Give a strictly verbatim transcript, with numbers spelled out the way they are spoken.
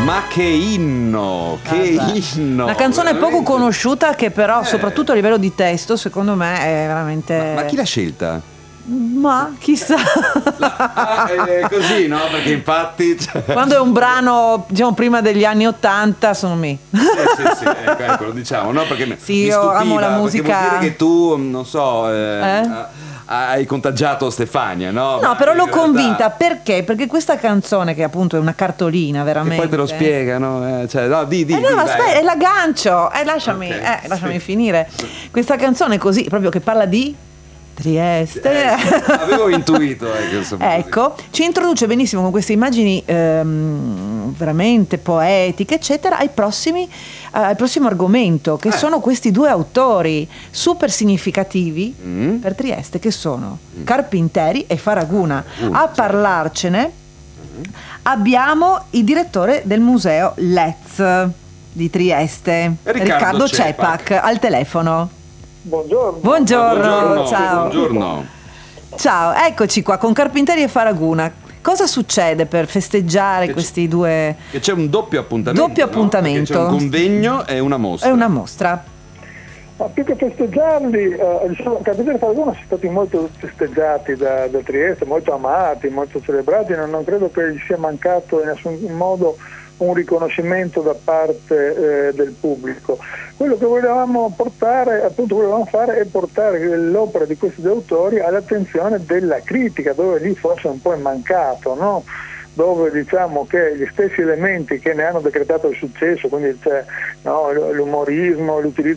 Ma che inno, che Ah, inno. Una canzone veramente. poco conosciuta che però Eh. soprattutto a livello di testo secondo me è veramente... Ma, ma chi l'ha scelta? Ma chissà. Ah, è così, no? Perché infatti... Cioè... Quando è un brano, diciamo, prima degli anni Ottanta, sono me. Sì, sì, sì, ecco, ecco, lo diciamo, no? Perché mi, Sì, mi io stupiva, amo la perché musica. vuol dire che tu, non so, eh, Eh? hai contagiato Stefania, no? No, Ma però in l'ho realtà- convinta perché? Perché questa canzone, che appunto è una cartolina, Che veramente. poi te lo spiegano, eh, cioè, no, di, di, Eh no, di, ma dai. aspetta, è l'aggancio. Eh, lasciami, Ok, eh, lasciami sì. finire. Questa canzone così, proprio che parla di Trieste. Eh, avevo intuito, eh, che insomma, così. Ecco, ci introduce benissimo con queste immagini ehm, veramente poetiche, eccetera, ai prossimi, eh, al prossimo argomento, che Eh. sono questi due autori super significativi Mm. per Trieste, che sono Carpinteri e Faraguna. Uh, A parlarcene abbiamo il direttore del museo Letz di Trieste, Riccardo Riccardo Cepac. Cepac, al telefono. Buongiorno. Buongiorno, Buongiorno, ciao. buongiorno. Ciao, eccoci qua con Carpinteri e Faraguna. Cosa succede per festeggiare Che c- questi due? Che c'è un doppio appuntamento. Doppio no? appuntamento. Perché c'è un convegno e una mostra. È una mostra. Ma più che festeggiarli, eh, diciamo, Capitani di Faraguna sono stati molto festeggiati da, da Trieste, molto amati, molto celebrati, non, non credo che gli sia mancato in nessun modo un riconoscimento da parte eh, del pubblico. Quello che volevamo portare, appunto volevamo fare, è portare l'opera di questi due autori all'attenzione della critica, dove lì forse un po' è mancato, no? Dove diciamo che gli stessi elementi che ne hanno decretato il successo, quindi c'è, no, l'umorismo, l'utilizzo